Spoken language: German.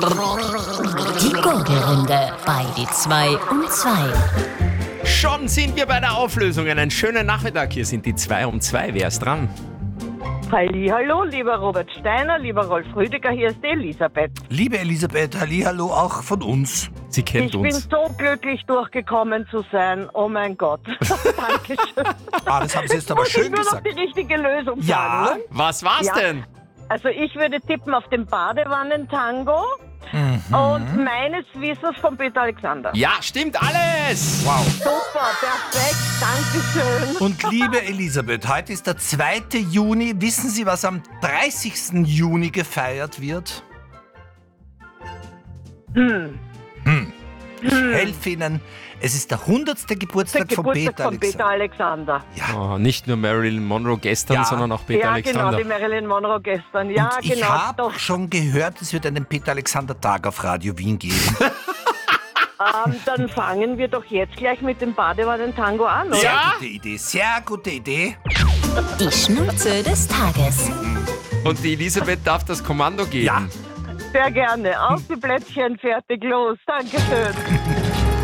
Die Gurgelrunde bei die 2 um 2. Schon sind wir bei der Auflösung. Einen schönen Nachmittag. Hier sind die 2 um 2. Wer ist dran? Hallo, lieber Robert Steiner, lieber Rolf Rüdiger, hier ist die Elisabeth. Liebe Elisabeth, hallihallo auch von uns. Sie kennt Ich bin uns. so glücklich, durchgekommen zu sein. Oh mein Gott. Dankeschön. Das haben Sie jetzt aber Muss schön ich nur gesagt. noch die richtige Lösung Ja. sagen, ne? Was war's Ja. denn? Also ich würde tippen auf den Badewannentango und meines Wissens von Peter Alexander. Ja, stimmt alles. Wow. Super, perfekt, Dankeschön. Und liebe Elisabeth, heute ist der 2. Juni. Wissen Sie, was am 30. Juni gefeiert wird? Ich helfe Ihnen. Es ist der 100. Der Geburtstag von Geburtstag Peter von Peter Alexander. Alexander. Oh, nicht nur Marilyn Monroe gestern, Ja. sondern auch Peter Ja, Alexander. genau, die Marilyn Monroe gestern. Ja, Und ich genau. habe Doch. schon gehört, es wird einen Peter Alexander Tag auf Radio Wien geben. Dann fangen wir doch jetzt gleich mit dem Badewannentango an, oder? Ja. Gute Idee, sehr gute Idee. Die Schnurze des Tages. Und die Elisabeth darf das Kommando geben. Ja. Sehr gerne. Auf die Plätzchen, fertig, los. Dankeschön.